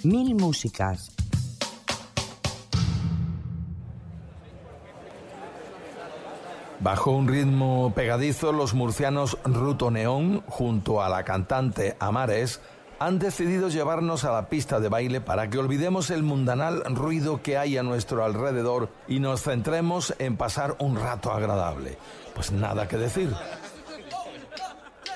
Mil músicas. Bajo un ritmo pegadizo, los murcianos Ruto Neón, junto a la cantante Amares, han decidido llevarnos a la pista de baile para que olvidemos el mundanal ruido que hay a nuestro alrededor y nos centremos en pasar un rato agradable. Pues nada que decir.